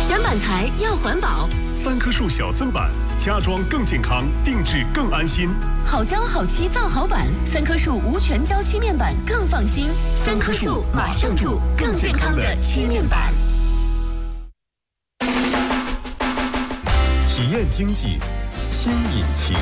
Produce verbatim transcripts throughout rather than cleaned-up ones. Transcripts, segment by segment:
选板材要环保， 三棵树小僧板，家装更健康，定制更安心。 好胶好漆造好板，三棵树无全胶漆面板更放心。三棵树马上住更健康的漆面板。 体验经济新引擎。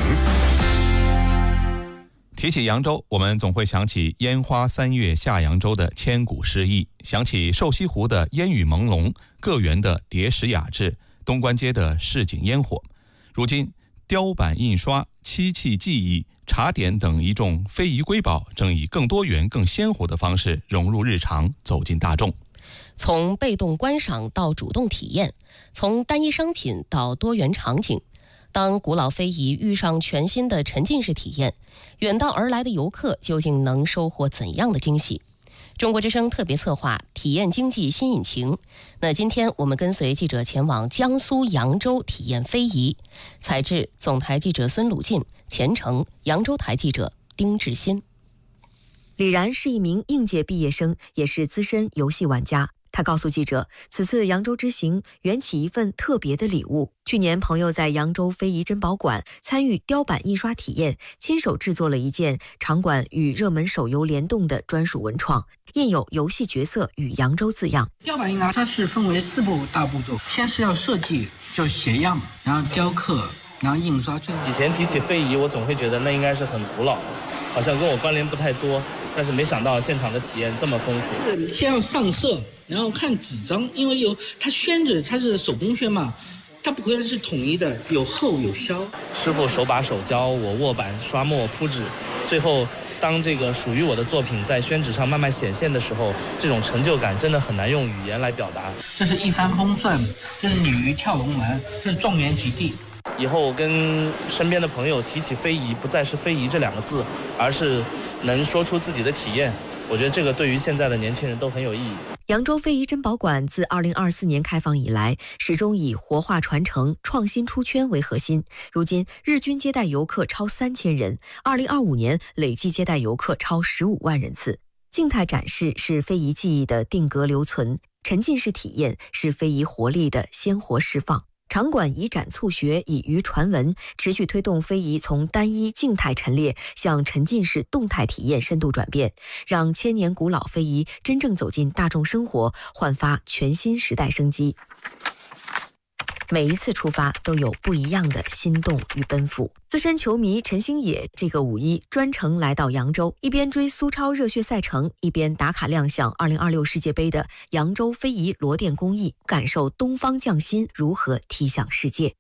提起扬州，我们总会想起烟花三月下扬州的千古诗意，想起瘦西湖的烟雨朦胧，个园的叠石雅致，东关街的市井烟火。如今雕版印刷、漆器技艺、茶点等一众非遗瑰宝正以更多元更鲜活的方式融入日常，走进大众。 从被动观赏到主动体验，从单一商品到多元场景，当古老非遗遇上全新的沉浸式体验，远道而来的游客究竟能收获怎样的惊喜？中国之声特别策划体验经济新引擎。那今天我们跟随记者前往江苏扬州体验非遗，采制总台记者孙鲁进，前程扬州台记者丁志新。 李然是一名应届毕业生，也是资深游戏玩家。他告诉记者，此次扬州之行缘起一份特别的礼物。去年朋友在扬州非遗珍宝馆参与雕版印刷体验，亲手制作了一件场馆与热门手游联动的专属文创，印有游戏角色与扬州字样。 雕版印刷它是分为四步大步骤，先是要设计，就写样，然后雕刻，然后印刷。 以前提起非遗，我总会觉得那应该是很古老，好像跟我关联不太多，但是没想到现场的体验这么丰富。 是先要上色，然后看纸张，因为有它宣纸，它是手工宣嘛，它不会是统一的，有厚有削。 师傅手把手教我握板、刷墨、铺纸，最后当这个属于我的作品在宣纸上慢慢显现的时候，这种成就感真的很难用语言来表达。 这是一帆风顺，这是鲤鱼跳龙门，这是状元及第。 以后我跟身边的朋友提起非遗，不再是非遗这两个字，而是能说出自己的体验。我觉得这个对于现在的年轻人都很有意义。 扬州非遗珍宝馆自二零二四年开放以来，始终以活化传承、创新出圈为核心。如今日均接待游客超三千人，二零二五年累计接待游客超十五万人次。静态展示是非遗技艺的定格留存，沉浸式体验是非遗活力的鲜活释放。场馆以展促学，以渔传文，持续推动非遗从单一静态陈列向沉浸式动态体验深度转变，让千年古老非遗真正走进大众生活，焕发全新时代生机。每一次出发都有不一样的心动与奔赴。资深球迷陈星野这个五一专程来到扬州，一边追苏超热血赛程，一边打卡亮相二零二六世界杯的扬州非遗罗店工艺，感受东方匠心如何踢向世界。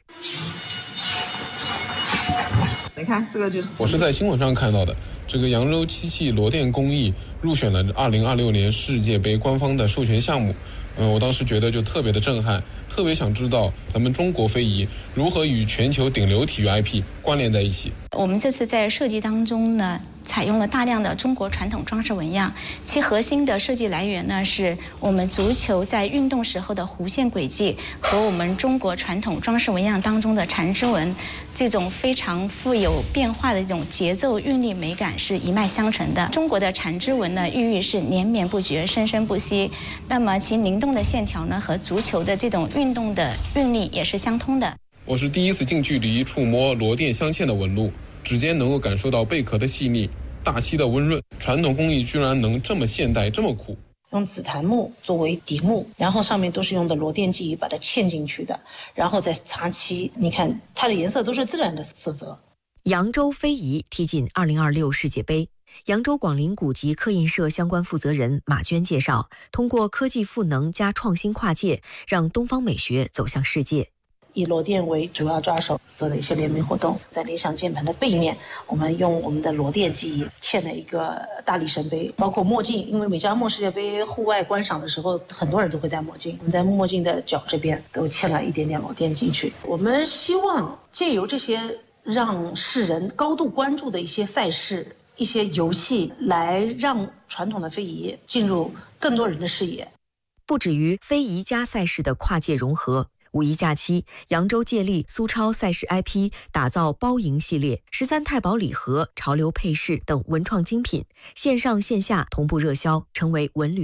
你看这个就是我是在新闻上看到的，这个扬州漆器罗店工艺入选了二零二六年世界杯官方的授权项目。嗯，我当时觉得就特别的震撼，特别想知道咱们中国非遗如何与全球顶流体育 I P 关联在一起。 我们这次在设计当中呢，采用了大量的中国传统装饰纹样，其核心的设计来源呢，是我们足球在运动时候的弧线轨迹和我们中国传统装饰纹样当中的缠枝纹，这种非常富有变化的一种节奏韵律美感是一脉相承的。中国的缠枝纹呢，寓意是连绵不绝、生生不息，那么其灵动的线条呢，和足球的这种运动的韵律也是相通的。 我是第一次近距离触摸罗店镶嵌的纹路，指尖能够感受到贝壳的细腻，大漆的温润，传统工艺居然能这么现代，这么酷。 用紫檀木作为底木，然后上面都是用的罗店技艺把它嵌进去的，然后再擦漆，你看它的颜色都是自然的色泽。 扬州非遗踢进二零二六世界杯。扬州广陵古籍刻印社相关负责人马娟介绍，通过科技赋能加创新跨界，让东方美学走向世界。 以罗店为主要抓手做的一些联名活动，在理想键盘的背面，我们用我们的罗店技艺嵌了一个大力神杯，包括墨镜，因为美加墨世界杯户外观赏的时候，很多人都会戴墨镜，我们在墨镜的角这边都嵌了一点点罗店进去。我们希望借由这些让世人高度关注的一些赛事、一些游戏，来让传统的非遗进入更多人的视野。 不止于非遗加赛事的跨界融合，五一假期，扬州借力苏超赛事 I P 打造包赢系列、十三太保礼盒、潮流配饰等文创精品，线上线下同步热销，成为文旅